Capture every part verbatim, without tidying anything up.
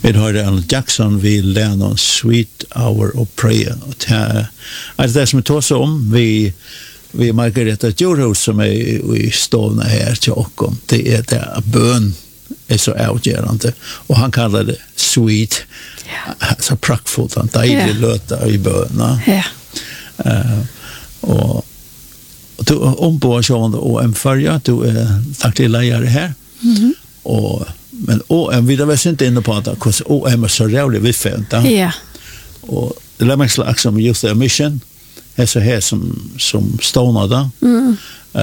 Vi har Alan Jackson, vi lärde Sweet Hour of Prayer. Och det är det som vi tar sig om, vi vi Margareta Djurhus som är i stående här till Åkom. Det är det bön är så avgörande. Och han kallar det sweet. Ja. Så praktfullt, han dejlig löta i bön. Ja. Uh, och du ombordshående O M förja, du är tacklig lärare här. Mhm. Och men O M, vi var inte inne på det, because O M är så rävligt viffent. Ja. Och det lär mig slags som just det mission, är så här som, som stånar där. Mm.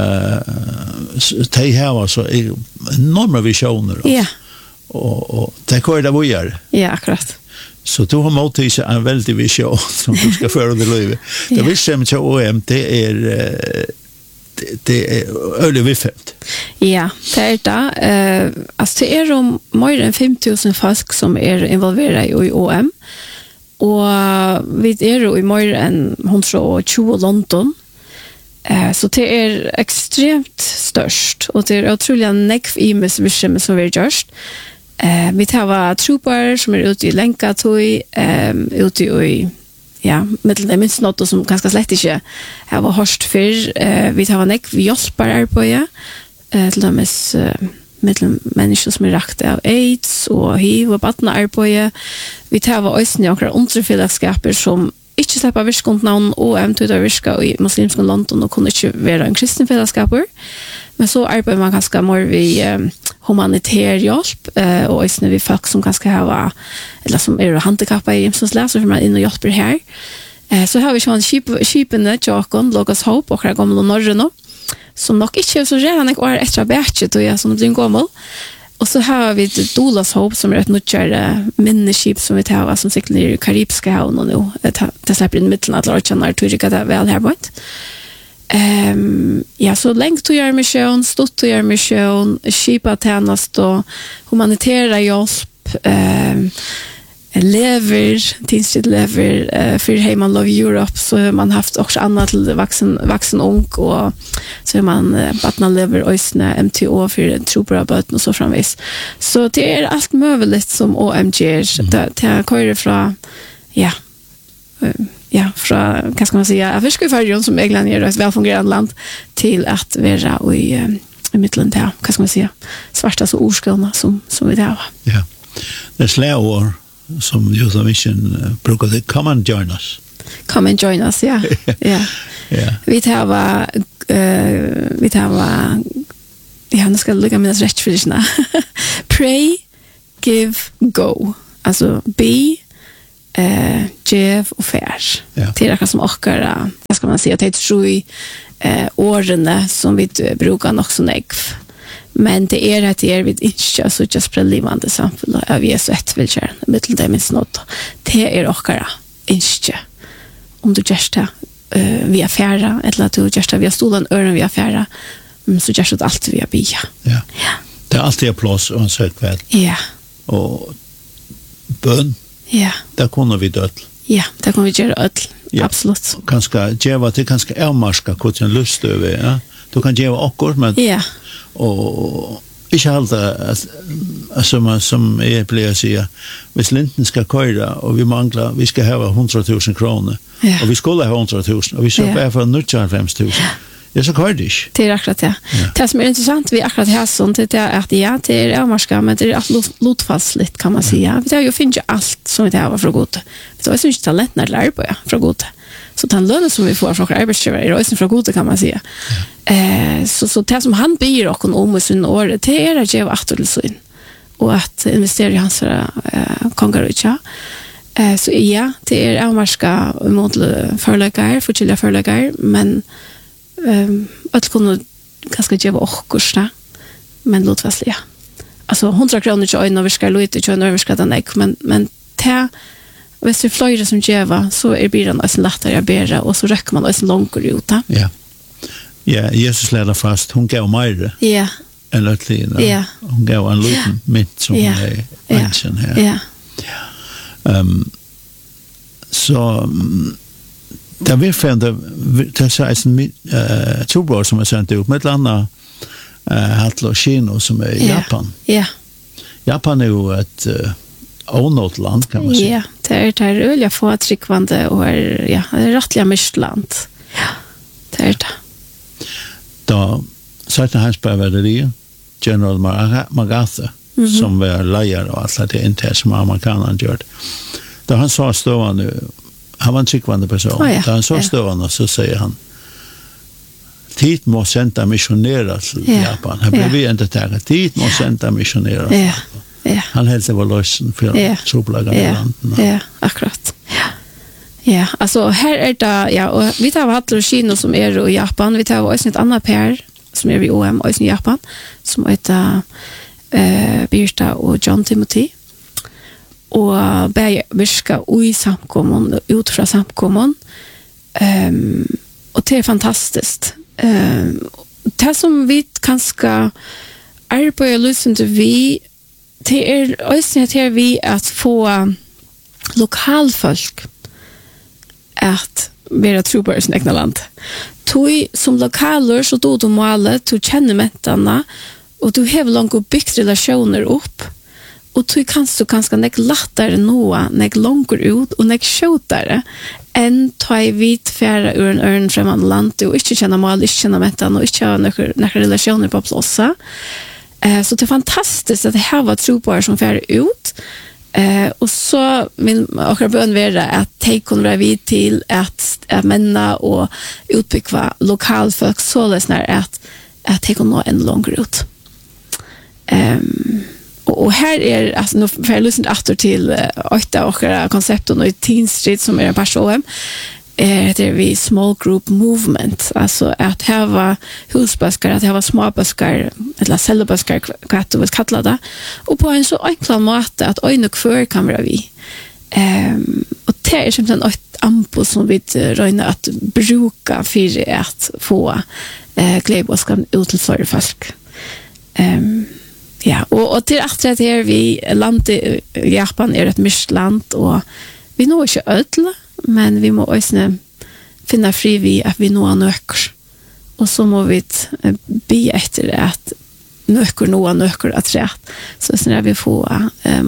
Uh, de här var så enorma visioner. Ja. Och, och det kör det vi gör. Ja, akkurat. Så du har mottagit en väldigt vision som du ska föra det livet. Det Ja. visste jag till O M, det är det, det är öle viffent. Ja, det är det. Uh, alltså det är om mer än fem tusen folk som är involverade i O M. Och vi är i mer än hundratjugo London. Uh, så det är extremt störst. Och det är otroligt nekv i med som vi har gjort. Uh, vi har trupper som är ute i Länkatoj, um, ute i ja, med det minst något som ganska slett inte har varit hörst för. Uh, vi har nekv hjälpare på det. Uh, till dömes uh, med människor som är rakt av AIDS och H I V och badna på det. Vi har också några underfällskaper som inte släpper virkont navn O M til å virke i muslimske London og kunne ikke være en kristen fellesskaper. Men så arbeider man ganske mer ved um, humanitær hjelp, uh, og også ved folk som ganske har, eller som er handikappet i hjemsenslæs, så får man inn og hjelper her. Uh, så har vi sånn skip, skipene, Jakon, Logos Hope, og gamle Norge nå, som nok ikke er så redan ikke år etter bedret, og jeg som blir gammel. Och så har vi Dolas Hope som är ett nutjare minneskip som vi tar som cyklar i Karibiska haven och nu det släpper in mitten att lära känna att vi det väl här på. Ehm ja, så längt till göra mission, stort till göra mission, skipa tjänst och humanitära hjälp, ehm lever, tidsligt lever uh, för Heiman Love Europe, så har man haft också annat till vuxen, vuxen ung och så har man uh, Batna lever ösna M T O för trupper böten och så framvis. Så det är allt möjligt som O M G mm. det, det kommer från ja uh, ja, från vad ska man säga, jag försöker färjan som egentligen är ett välfungerande land till att vara i, uh, i mitten där, vad ska man säga, svarta så ordskolorna som, som vi där. Ja, det är slår som Youth Mission uh, brukar det, come and join us. Come and join us, ja. ja. ja. Vi tar va uh, vi tar va ja, nu ska jag lägga mina rätt för det. Pray, give, go. Alltså be, uh, give och fair. Ja. Det är det som åker, vad ska man säga, det är tror i uh, åren som vi brukar också nekv. Men det är att det är vid inte så just prelivande samfunn av vi är så ett vilkär mittel det minst något. Det är åkara inte. Om du just det uh, via färra eller att du just det via stolen öron via färra så just det allt via bia. Ja. Ja. Det är alltid plats och så väl. Ja. Och bön. Ja. Där kommer vi dött. Ja, där kommer vi göra öll. Ja. Absolut. Kanske geva till kanske ärmarska kort en lust över, ja. Du kan geva akkurat men ja. Och inte halta som som är blir säga hvis Linden ska köra och vi manglar vi ska ha hundratusen kronor ja. och vi skulle ha hundratusen och vi så bara för nittiofem tusen. Det så kör det. Det är akkurat det. Ja. Det som är intressant vi akkurat här sånt det är att ja det är avmarska men det är allt lotfastligt kan man säga. Vi har ju finns ju allt som vi har från gott. Så är inte talent när lär på ja från gott. Så den lönen som vi får från arbetsgivare är också från gott kan man säga. Ja. Eh så så det som han ber och om och sin år det är att ge återlösen och att investera i hans eh konkurrens. Eh så ja, det är avmarska mot förläggare, för förläggare men ehm att kunna kanske ge också där. Men låt oss ja. Alltså hundra kronor till en överska lite till en överska den ek men men ta hvis det flyger som geva så är bilen alltså lättare att bära och så räcker man alltså långt ut. Ja. Ja, Jesus lärde fast hon gav mig. Ja. En liten. Ja. Hon gav en liten mitt som är ancient här. Ja. Ja. Ehm så där vi fann det det så är en eh två som är sent ut med landa eh Hatlo Shino som är i Japan. Ja. Japan är ju ett onåt land, kan man säga. Ja, det är det här öliga få tryckvande och är, ja, det är rättliga myrsland. Ja, det är det. Då satt hans på värderiet, General MacArthur, mm -hmm. som var lejare och allt det inte som amerikanerna gör. Då han sa stående, han var en tryckvande person, oh, ja. Då han sa stående så säger han, tid må sända missionärer till ja. Japan. Han blev ja. Inte taget. Tid må sända missionärer. Ja. Ja. Han hälsade var lösen för ja. troplagan i landen. Ja, akkurat. Ja. Ja, alltså här är det, ja, och vi tar hatt och Kina som är i Japan. Vi tar också ett annat pär som är i O M och i Japan som heter eh, Birta och John Timothy. Og bæg virka ui samkommun, ut fra samkommun. Um, og det er fantastiskt. Um, det som vi kanskje arbeider lysen til vi, det er også til vi at få lokalfolk at være trobare i sin egna land. Tui som lokaler så då du måle, du kjenner mentene, og du har langt byggt relationer opp, og du kan så ganske nek lattere noe, nek langer ut, og nek skjøtere, enn ta i vit fjæra ur en ørn fremmande land, og ikke kjenne mål, ikke kjenne mentan, og ikke ha nekker relasjoner på plåsa. Eh, så det er fantastisk at det her var trobare som fjæra ut, eh, og så vil akkurat bøn være at de kunne være vid til at, at menna og utbyggva lokalfolk så løsner at, at de kunne nå enda langer ut. Um, og her er, altså nå får jeg lyst til til åtta åkere konsepten i Teen Street som er en person er det vi small group movement, altså at her var husbøsker, at her var småbøsker eller cellebøsker, hva du vil kalla det, og på en så enkel måte at øyne kvør kan være vi. Um, og det er simpelthen et ampo som vi røyner at bruka for at få uh, glebøsker ut til flere folk. Um, Ja, og, og til at det er vi landet i Japan er et myst land, og vi når ikke ødele, men vi må også finne fri vi at vi når nøkker. Og så må vi be etter at nøkker når nøkker at rett. Så sånn at vi får uh,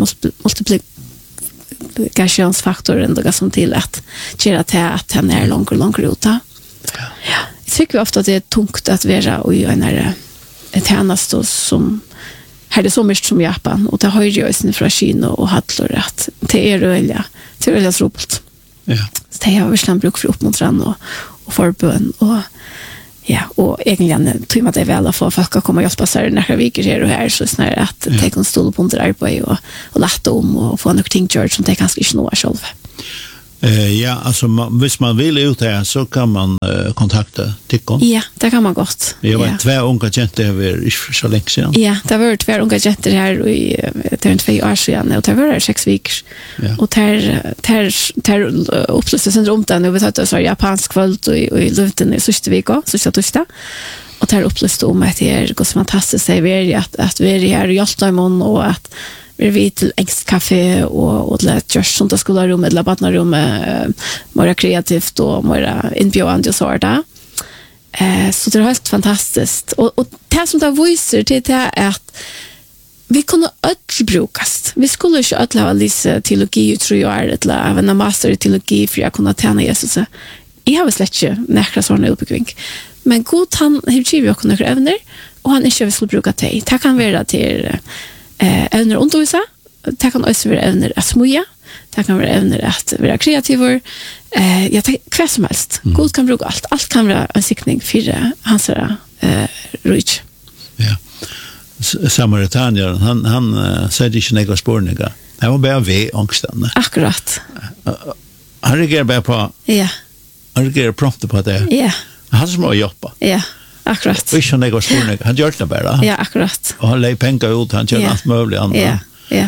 multiplikasjonsfaktoren det som til at gjøre til at den er langt og langt ut. Ja. Ja. Jeg tykker ofte at det er tungt at være i en tjeneste som här är det så mycket som Japan och det har ju ju från Kina och Hattler att det är öliga det är öliga roligt. Ja. Så det har verkligen bruk för uppmuntran och och förbön och ja, och egentligen tror man det är väl att få folk att komma och hjälpa sig när vi är här och här så snarare att ja. Ta en stol på under arbete och och lätta om och få några ting gjort som det kanske inte når själv. Uh, ja, alltså man, hvis man vill ut här så kan man uh, kontakta Tikkon. Ja, det kan man gott. Jag var ja. två unga jenter över så länge sedan. Ja, det var två unga jenter här i det är två år sedan och det var sex veckor. Ja. Och där där där upplösningssyndrom där vi satt så japansk kväll och i luften i sista veckan så så torsdag. Och där upplöste om att det är så fantastiskt att vi att att vi är här i Jaltamon och att vi är vid till X-café och, och lätt görs sånt skolrum eller badnarum eh, mer kreativt och mer inbjudande och så där. Eh, så det är helt fantastiskt. Och, och det som det visar till det är att vi kunde öll brukas. Vi skulle inte öll ha lite teologi tror jag är eller även en master i teologi för att kunna tjäna Jesus. Jag har slett inte näkra sådana uppbyggning. Men god han har givet oss några evner och han inte vill bruka det. Det kan vara till eh evner undervisa, det kan också vara evner att smuja, det kan vara evner att vara kreativ. Eh jag tänker som helst. Mm. God kan bruka allt. Allt kan vara en siktning för hans eh rich. Ja. Samaritanien han han uh, säger inte några spårningar. Han var bara ve ångsten. Akkurat. Uh, han reagerar bara på. Ja. Han reagerar prompt på det. Ja. Han som har jobbat. Ja. Akkurat. Och inte några spårningar. Han gör det bara. Ja, akkurat. Och han lägger pengar ut, han gör allt möjligt annat. Ja. Ja.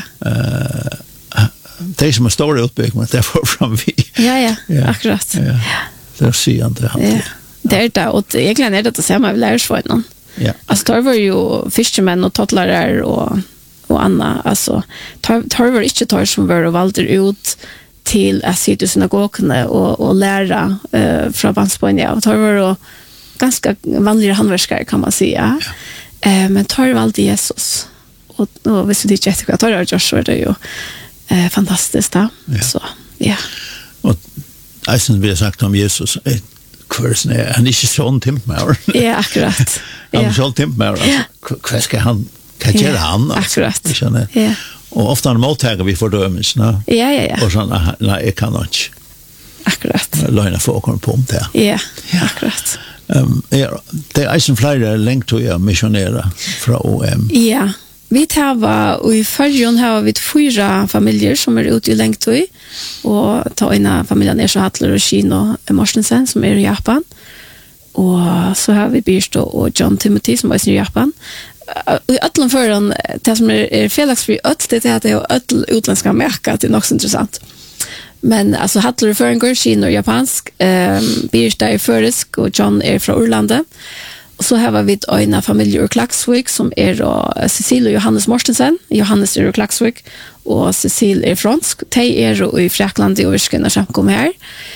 Eh det som är stora utbyggnader det får fram vi. Ja, ja, ja. Akkurat. Ja. Det ser inte han. Ja. Det är det och egentligen är det att säga man lär sig någon. Ja. Alltså tar var ju fishermen och toddlare och och Anna alltså tar tar var inte tar som var valde ut till att sitta i synagogen och och lära eh från Banspånja och tar var och ganska vanliga handverkare kan man säga. Ja. Eh men tar valde Jesus och och visst det inte jag tar det just så det ju eh, fantastiskt då. Ja. Så, ja. Och jag vi har sagt om Jesus, eh, kvörsen är han är inte sån timpmär. Ja, akkurat. Han är Ja. sån timpmär. Alltså, vad ska han, kan Ja, göra han? Alltså, akkurat. jag känner. Ja. Och ofta när mottager vi fördömelse, no? Ja, ja, ja. Och så, nej, jag kan inte. Akkurat. Lögna folk på om det. Ja, akkurat. Um, ja, det är en flera längt att jag missionera från O M. Ja. Vi tar och i förrjun har vi fyra familjer som är ute i Längtøy och tar ena familjen är så Hattler och Kino Morsensen som är i Japan. Och så har vi Birsto och John Timothy som är i Japan. I ötlen förrjun, det som är, är felaxfri öt, det är att det är ötl utländska märka, det är också intressant. Men alltså Hattler är förengår, Kino är japansk, um, Birsta är förisk och John är från Orlande. Och så har vi ett ena familjer ur Klaxvik som är då Cecil och Johannes Morstensen. Johannes är ur Klaxvik och Cecil är fransk. De är i Fräkland och Virsken som kom här.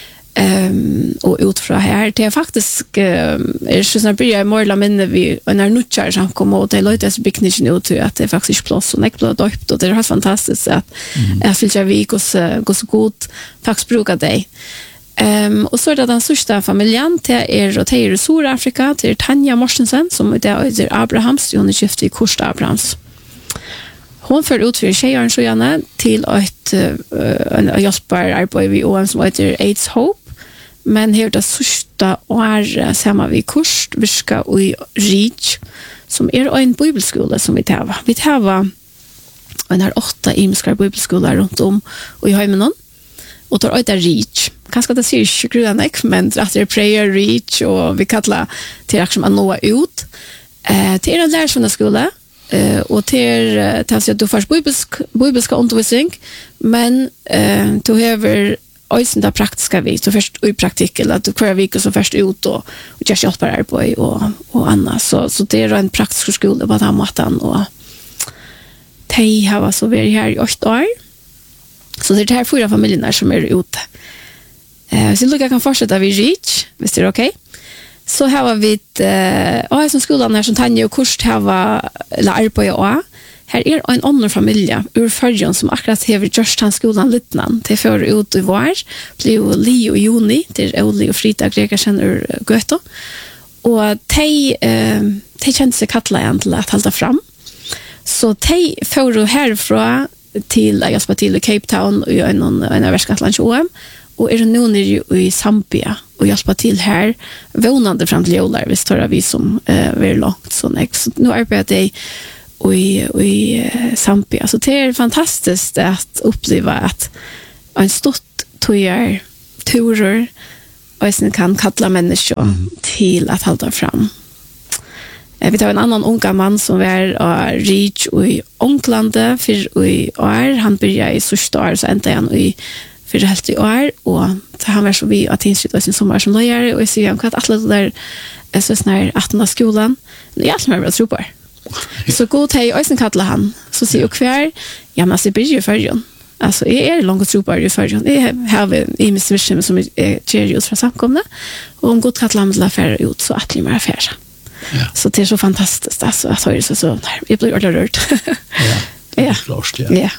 Um, och utfra här. Det är faktiskt um, är så när börjar morla minne vi när nutchar som kom och det låter byggningen ut till att det är faktiskt plats och näckblad döpt och det är helt fantastiskt att jag vill jag vi går så går så gott faktiskt bruka det. Um, och så är det den största familjen till er och till er i Sydafrika till Tanja Morsensen som är där Abrahams, hon är gift i Kurst Abrahams. Hon för ut för tjejen så gärna till ett uh, en hjälpar arbete vid O M som heter AIDS Hope. Men här det största år samma vid Kurst, Virska och Reach som är en bibelskola som vi tar. Vi tar en här åtta imskar bibelskolor runt om och i Heimenon. Och tar ett reach. Kanske det ser skruan men att det är prayer reach och vi kallar till att man nå ut. Eh till en lärsvända skola eh och till att du får bibelsk bibelska undervisning men eh du har ösen där praktiska vis så först i praktik eller att du kör vecka så först ut och och jag hjälper dig på och och annat så så det är en praktisk skola på den måten och de har så varit här i åtta år. Så det är här fyra familjerna som är ute. Eh, så jag kan fortsätta vid Reach, visst är det okej? Så har vi ett eh, som skolan här som Tanja och Kurst har eller arbete och här är en annan familj ur Förjön som akkurat har gjort den skolan Littnan. Det för ut i vår, blir Li och Joni, det är Oli och Frida Gregersen ur Göte. Och de, eh, de kände sig kattla igen till att hålla fram. Så de får härifrån till jag ska till Cape Town och en en av Västskotlands O M och är nu nere i Zambia och jag ska till här vånande fram till jular vi står vi som eh uh, långt så next nu är det det och i i uh, Zambia så det är fantastiskt att uppleva att en stort tojer turer och sen kan kalla människor mm. till att hålla fram. Vi tar en annan unga man som är uh, Reach i Onklande för i år. Han börjar i sista år så ända han i för helt i år och han var så vi att insluta sin sommar som lärare och jag ser att alla det där är så snär artonde skolan. Det är allt mer att ropa. Så gå till och sen kallar han så ser jag kvar ja men så blir ju förjon. Alltså är är långt ropa i förjon. Det har vi i Mister Vision som är Gerius från samkomna och om gott kallar han la för ut så att det mer affär. Ja. Så det är så fantastiskt alltså att höra så så jag blir ordentligt rörd. Ja. Ja. Klart, ja. Ja.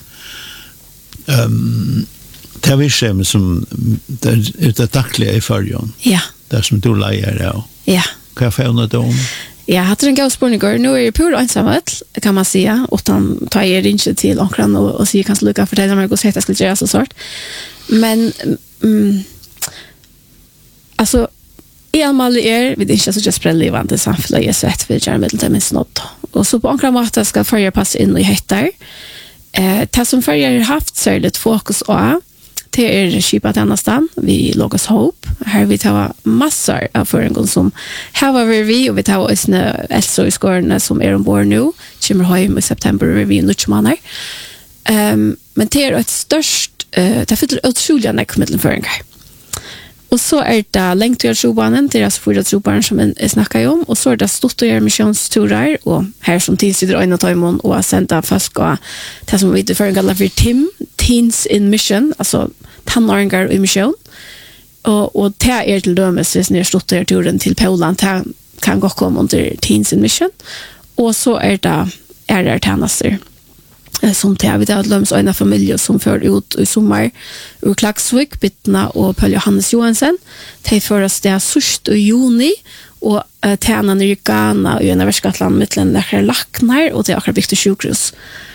Ehm det vi ser som det är det dagliga i förjon. Ja. Det som du lejer då. Ja. Kan jag få något om? Ja, hade en god spårning nu är det pur ensamhet kan man säga utan ta er inte till omkring och och så kan sluka fortälja mig hur sätt jag skulle göra så sort. Men mm, alltså Elmal är vi det inte så just sprellivande samfället är svett för jag med dem snott. Och så på andra måter ska förja passa in i hettar. Eh det som förja har haft så är det fokus på det är skipat annanstans vi Logos Hope. Här vi tar massor av föreningar som här var vi och vi tar oss när Elsa i skorna som är ombord nu. Kommer hem i september vi i Nuchmanar. Ehm men det är ett störst eh det fyller otroliga näckmittelföreningar. Och så är det längt till Sjobanen, deras fyra trobarn som jag snackar om. Och så är det stort och gör missionsturer. Och här som tidsider och en av tajmon och sända fast gå det som vi för en kallar för T I M, Teens in Mission, alltså tonåringar i mission. Och, och det är till dömes hvis ni har stått och turen till Polen, det kan gå komma under Teens in Mission. Och så är det R R-tjänster. eh, som till vi där löms en familj som för ut i sommar ur Klagsvik Bittna och Paul Johannes Johansen till för oss det sust i juni och uh, tjänar i Ghana i Universitetland mittlen där lacknar och det är viktigt sjukhus.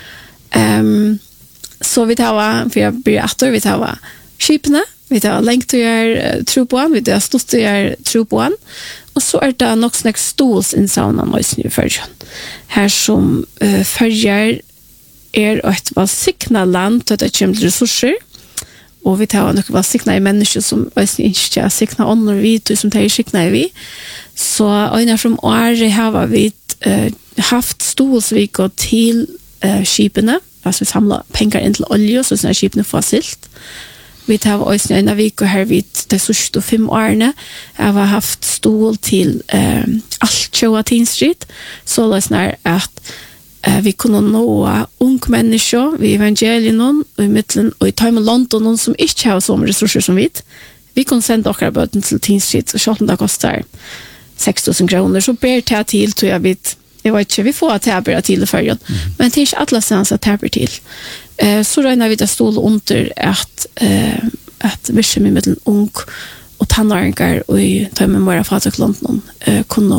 Ehm så vi tar för jag blir åter vi tar skipna vi tar längt till er tro på vi tar stort till er tro på och så är det nog snack stols in sauna noise nu för här som uh, följer är ett vad signa land att det kommer resurser och vi tar nog vad signa i människor som inte är signa under vi som tar signa i vi så en från år har vi uh, haft stolsvik och till uh, skipene alltså vi samlar pengar in till olja så såna skipene får silt. Vi tar också en vecka här vid det sista fem åren. Jag har haft stol till eh, allt Tjoa Teen Street så läsnar att eh, vi kunde nå ung människor vid evangelien och i mitten och i Time London någon som inte har så resurser som vi. Vi kunde sända åkra böten till Teen Street och själv det kostar sex tusen kronor så ber det till tror jag vet jag vet inte, vi får att täbra till för mm. men det är inte alla sens att täbra till. Eh, så räknar vi det stol under att eh, att vissa med mellan ung och tonåringar och i tar med våra fatak London eh, kunna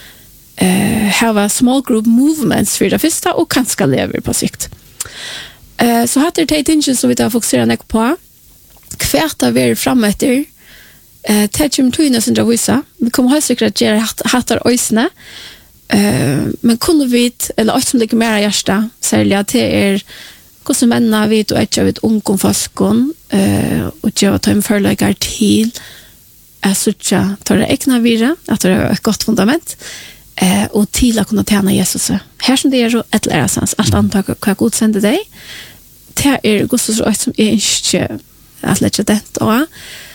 eh, ha small group movements för det första och kanske lever på sikt. Eh, så hade det tagit så vi tar fokusera på kvarta vi är framme efter eh, tätchum twina sin dravisa vi kommer ha säkert göra hattar ösna eh, men kunde vi eller allt som ligger mer i hjärta särskilt att det är hvordan menna vi og etter vet ungom faskon uh, og gjør ta en forlager til at suttja tar det egna vire, at det er et godt fundament uh, og til å kunne tjene Jesus. Her som det er et læresans, alt annet hva jeg godsender deg, det er gosses og et som er ikke at lette dent også.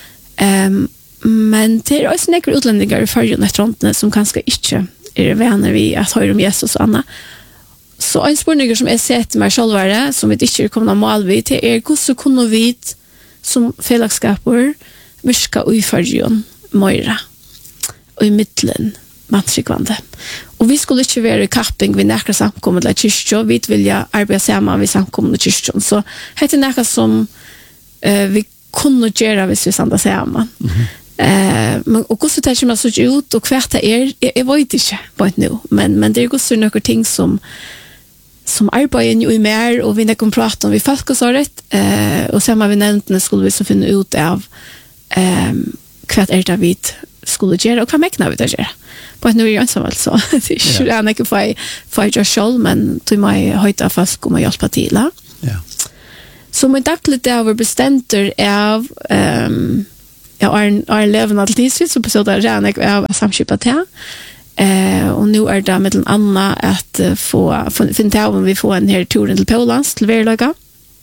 Um, men det er også nekker utlendinger i førjen etter håndene som kanskje ikke er venner vi at høre om Jesus og annet. Så en spørning som jeg ser til meg selv som vi ikke kommer til mål vid, det er hvordan kunne vi som fellesskaper virke i førjen møyre og i midtelen mannskikvande. Og vi skulle ikke være i kapping ved nærkere samkommet til kyrkjø, vi vil arbeide sammen ved samkommet til kyrkjø. Så det er nærkere som uh, vi kunne gjøre hvis vi sander sammen. Mm-hmm. Uh, men, og hvordan det kommer så ut, og hva det er, jeg, jeg vet ikke på et nå, men, men det er hvordan noen ting som som arbeider jo i mer, og vi nekker prate om vi folkesåret, eh, og sammen med nevntene skulle vi så finne ut av eh, hva er det vi skulle gjøre, og hva mekner vi det gjøre. På at nå er jeg ensamhet, så det er ikke yeah. ikke for jeg gjør selv, men du må høyte av folk om å hjelpe til. Yeah. Så min daglig det var bestemt av um, ja, er, er levende alltid, så på så det er jeg av samskipet til. Eh och nu är det med en annan att uh, få finna ut om vi får en här turen till Polands till Verlaga.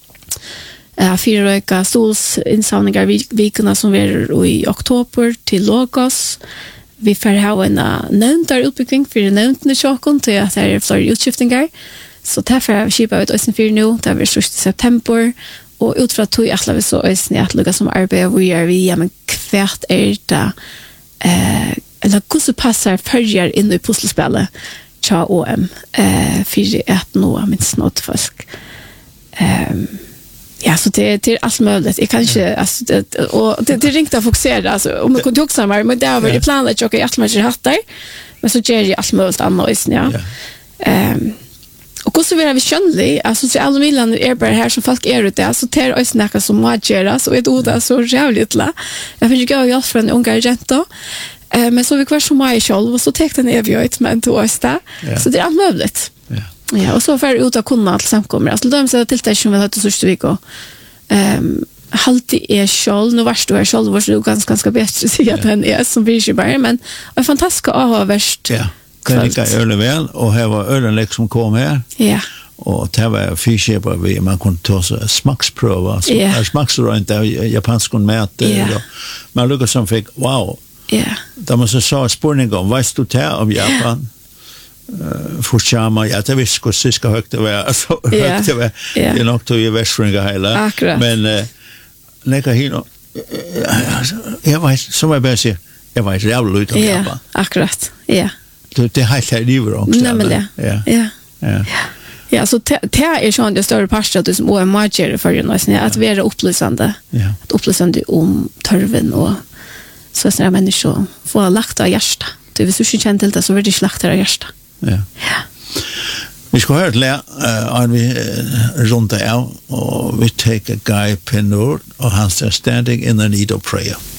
Eh fyra veckor sols insamlingar veckorna som är i oktober till Lagos. Vi får ha en nämnd där utbyggning för nämnden i Chakon till att det är för utskiftningar. Så därför har vi skipat ut oss för nu, det är först i september och utifrån att vi alla vi så oss ni att lugga som arbetar vi är vi ja men kvärt är det eh eller hvordan passer følger inn i puslespillet tja O M eh, for at nå minst nåt folk. Um, ja, så det, det er alt mulig. Jeg kan ikke, altså, det, og det, det ringte å fokusere, altså, om jeg kunne tog meg, men det har vært i planen at jeg ikke alt mulig hatt der, men så gjør jeg alt mulig annet, ja. Um, og hvordan vil vi skjønnelig, altså, så alle milene er bare her som folk er ute, så det er også noe som må gjøres, og jeg er så rævlig til det. Jeg finner ikke å hjelpe fra en unge jente, Eh, men så vi kvar som mig själv och så täckte den evigt men till oss där. Yeah. Så det är allt möjligt. Yeah. Ja, och så för ut att kunna till samkommer. Alltså de säger till dig som vi har till sista veckan. Ehm halt är själv nu vart du är själv var du ganska ganska bättre sig att den är som vi ju bara men en fantastisk att ha värst. Ja. Kan jag göra väl och här var ölen liksom kom här. Ja. Och det var fiskepar vi man kunde ta så smakspröva så yeah. smaksrönt där japansk mat yeah. man lukkar som fick wow. Ja. Yeah. Da man så sa spurning om, veist du det om Japan? Uh, Fukushima, ja, det visste hvor syska høyt det var, altså yeah. høyt det var, yeah. det er nok til å gi vestfringa heila. Akkurat. Men, uh, nekka hino, jeg vet, som jeg bare sier, jeg vet rævlig ut om yeah. Japan. Akkurat, ja. Det, det er helt her livet også. Nemlig, ja. Ja. Ja. Ja. Ja, så det är sån det större parter att som O M Mager för ju nästan att vara upplysande. Ja. Att upplysande om törven och så såna människor får lagt av hjärta. Du vill så känna till det så vill det slakta av hjärta. Ja. Ja. Vi skal høre det, uh, og vi uh, rundt av, og vi tar Guy Pennord, og han står standing in the need of prayer.